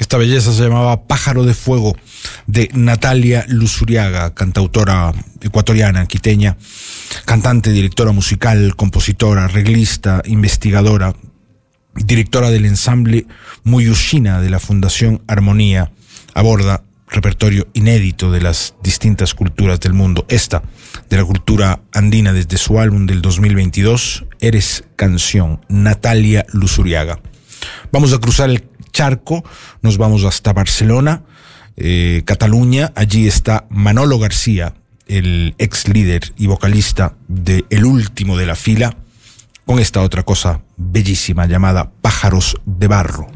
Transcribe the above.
Esta belleza se llamaba Pájaro de Fuego, de Natalia Luzuriaga, cantautora ecuatoriana, quiteña, cantante, directora musical, compositora, arreglista, investigadora, directora del ensamble Muyushina de la Fundación Armonía. Aborda repertorio inédito de las distintas culturas del mundo. Esta, de la cultura andina, desde su álbum del 2022, Eres Canción, Natalia Luzuriaga. Vamos a cruzar el charco, nos vamos hasta Barcelona, Cataluña. Allí está Manolo García, el ex líder y vocalista de El Último de la Fila, con esta otra cosa bellísima llamada Pájaros de Barro.